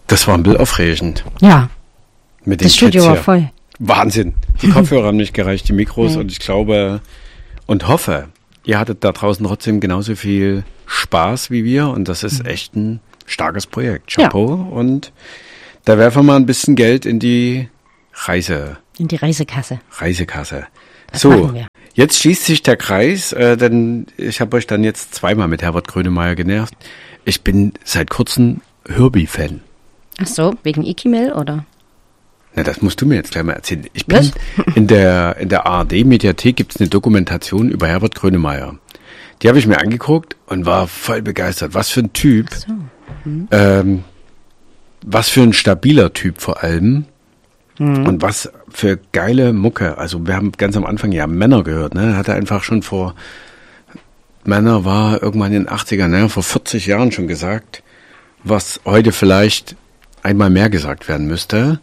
Das war ein bisschen aufregend. Ja, Mit den das Studio Kids war hier. voll. Wahnsinn. Die Kopfhörer haben nicht gereicht, die Mikros. Und ich glaube und hoffe, ihr hattet da draußen trotzdem genauso viel Spaß wie wir. Und das ist echt ein starkes Projekt. Chapeau. Und da werfen wir mal ein bisschen Geld in die In die Reisekasse. Reisekasse. Das So, machen wir. jetzt schließt sich der Kreis, denn ich habe euch dann jetzt zweimal mit Herbert Grönemeyer genervt. Ich bin seit kurzem Herbie-Fan. Ach so, wegen Ikimel oder? Na, das musst du mir jetzt gleich mal erzählen. Ich Was? bin in der ARD-Mediathek gibt es eine Dokumentation über Herbert Grönemeyer. Die habe ich mir angeguckt und war voll begeistert. Was für ein Typ. Ach so. Was für ein stabiler Typ vor allem. Und was für geile Mucke. Also wir haben ganz am Anfang ja Männer gehört. Ne? Hat er einfach schon Männer war irgendwann in den 80ern, vor 40 Jahren schon gesagt, was heute vielleicht einmal mehr gesagt werden müsste.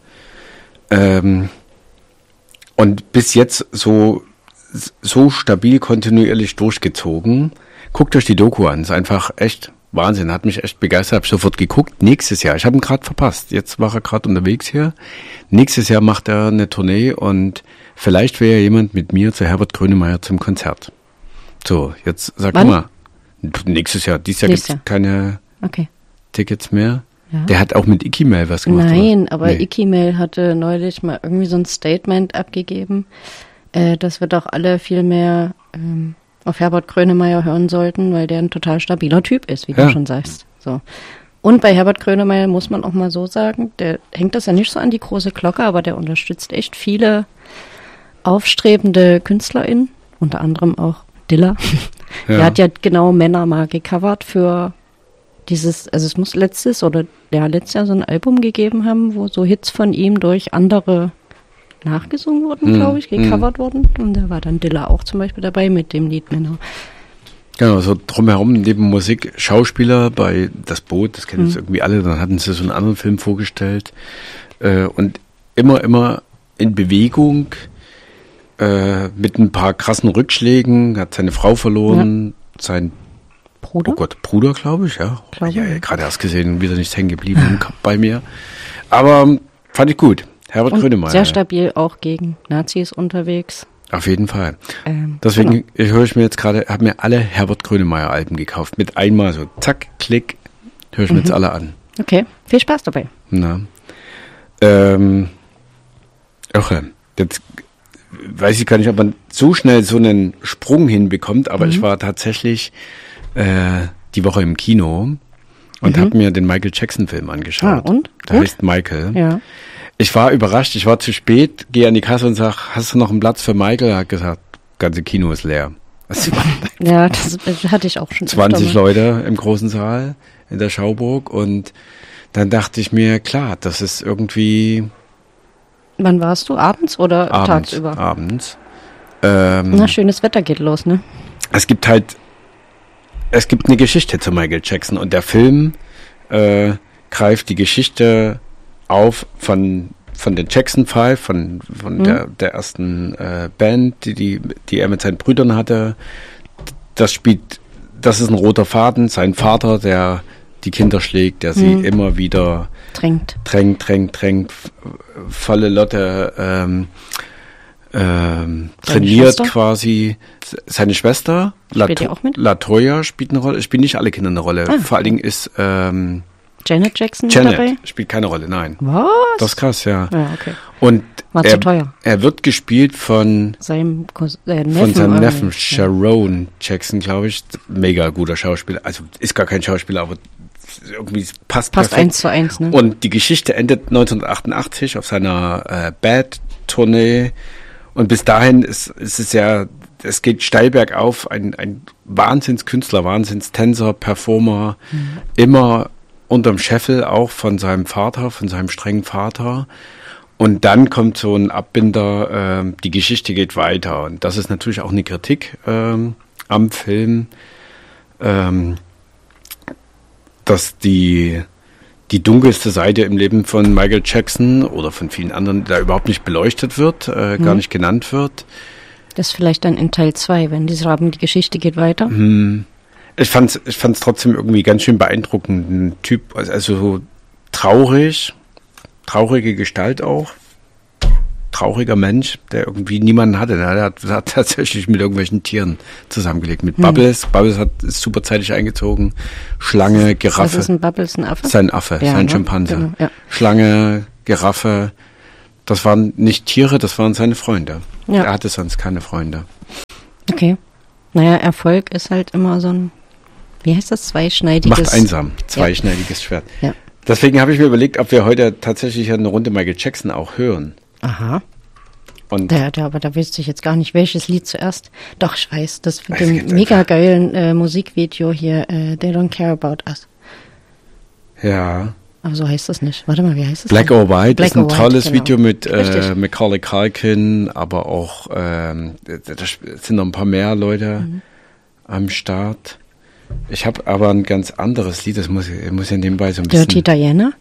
Und bis jetzt so stabil kontinuierlich durchgezogen. Guckt euch die Doku an, ist einfach echt Wahnsinn, hat mich echt begeistert, habe sofort geguckt. Nächstes Jahr, ich habe ihn gerade verpasst, jetzt war er gerade unterwegs hier. Nächstes Jahr macht er eine Tournee und vielleicht wäre jemand mit mir zu Herbert Grönemeyer zum Konzert. So, jetzt sag mal, nächstes Jahr, dieses Jahr gibt es keine Tickets mehr. Ja. Der hat auch mit Ikimel was gemacht. Nein, oder? Aber Ikimel hatte neulich mal irgendwie so ein Statement abgegeben, dass wir doch alle viel mehr auf Herbert Grönemeyer hören sollten, weil der ein total stabiler Typ ist, wie du schon sagst. So. Und bei Herbert Grönemeyer muss man auch mal so sagen, der hängt das ja nicht so an die große Glocke, aber der unterstützt echt viele aufstrebende KünstlerInnen, unter anderem auch Dilla. Ja. Der hat ja genau Männer mal gecovert für dieses, also es muss letztes Jahr so ein Album gegeben haben, wo so Hits von ihm durch andere nachgesungen wurden, glaube ich, gecovert wurden. Und da war dann Dilla auch zum Beispiel dabei mit dem Lied Männer. Genau, so drumherum neben Musik, Schauspieler bei Das Boot, das kennen jetzt irgendwie alle, dann hatten sie so einen anderen Film vorgestellt und immer in Bewegung, mit ein paar krassen Rückschlägen, hat seine Frau verloren, sein Bruder, glaube ich, ja. Gerade erst gesehen, wieder nichts hängen geblieben bei mir. Aber fand ich gut. Herbert Grönemeyer. Sehr stabil auch gegen Nazis unterwegs. Auf jeden Fall. Deswegen höre ich mir jetzt gerade, habe mir alle Herbert Grönemeyer Alben gekauft. Mit einmal so zack, klick, höre ich mir jetzt alle an. Okay, viel Spaß dabei. Na. Jetzt weiß ich gar nicht, ob man so schnell so einen Sprung hinbekommt, aber ich war tatsächlich die Woche im Kino und habe mir den Michael Jackson Film angeschaut. Und? Der heißt Michael. Ja. Ich war überrascht, ich war zu spät, gehe an die Kasse und sag, hast du noch einen Platz für Michael? Er hat gesagt, ganze Kino ist leer. Das hatte ich auch schon. 20 Leute im großen Saal in der Schauburg und dann dachte ich mir, klar, das ist irgendwie... Wann warst du? Abends oder tagsüber? Abends. Schönes Wetter geht los, ne? Es gibt eine Geschichte zu Michael Jackson und der Film greift die Geschichte auf von den Jackson 5, von der ersten Band, die er mit seinen Brüdern hatte. Das ist ein roter Faden, sein Vater, der die Kinder schlägt, der sie immer wieder drängt, volle Lotte trainiert quasi. Seine Schwester, Latoya, spielt eine Rolle. Spielen nicht alle Kinder eine Rolle. Vor allen Dingen ist Janet Jackson dabei? Spielt keine Rolle, nein. Was? Das ist krass, ja. Ja, okay. Und war zu teuer. Er wird gespielt von seinem Neffen Sharon Jackson, glaube ich. Mega guter Schauspieler. Also ist gar kein Schauspieler, aber irgendwie passt perfekt. 1:1, ne? Und die Geschichte endet 1988 auf seiner Bad-Tournee. Und bis dahin ist es ja, es geht steil bergauf. Ein Wahnsinnskünstler, Wahnsinnstänzer, Performer, immer unterm Scheffel auch von seinem Vater, von seinem strengen Vater. Und dann kommt so ein Abbinder, die Geschichte geht weiter. Und das ist natürlich auch eine Kritik am Film, dass die dunkelste Seite im Leben von Michael Jackson oder von vielen anderen da überhaupt nicht beleuchtet wird, gar nicht genannt wird. Das vielleicht dann in Teil 2, wenn die sagen, die Geschichte geht weiter. Ich fand's trotzdem irgendwie ganz schön beeindruckend, ein Typ, also so traurige Gestalt auch. Trauriger Mensch, der irgendwie niemanden hatte. Der hat tatsächlich mit irgendwelchen Tieren zusammengelebt. Mit Bubbles. Bubbles ist superzeitig eingezogen. Schlange, Giraffe. Was ist ein Bubbles, ein Affe? Sein Affe, ja, sein ne? Schimpanse. Genau, ja. Schlange, Giraffe. Das waren nicht Tiere, das waren seine Freunde. Ja. Er hatte sonst keine Freunde. Okay. Naja, Erfolg ist halt immer so ein, wie heißt das, zweischneidiges... Macht einsam, zweischneidiges Schwert. Ja. Deswegen habe ich mir überlegt, ob wir heute tatsächlich eine Runde Michael Jackson auch hören. Aha. Und Aber da wüsste ich jetzt gar nicht, welches Lied zuerst. Doch, ich weiß, das mit dem mega geilen Musikvideo hier, They Don't Care About Us. ja, Aber so heißt das nicht. Warte mal, wie heißt das? Black or White Black ist ein or White, tolles genau. Video mit Richtig. Macaulay Culkin, aber auch da sind noch ein paar mehr Leute am Start. Ich habe aber ein ganz anderes Lied, das muss ja nebenbei so ein bisschen... Dirty Diana?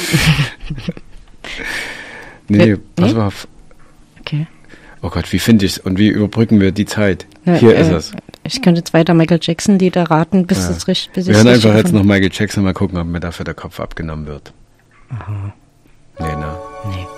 Nee, pass mal auf. Okay. Oh Gott, wie finde ich es und wie überbrücken wir die Zeit? Ja, Hier ist es. Ich könnte jetzt weiter Michael Jackson Lieder raten, bis es richtig... Bis Wir ich's hören richtig einfach jetzt gefunden- noch Michael Jackson, mal gucken, ob mir dafür der Kopf abgenommen wird. Aha. Nee, ne? Nee.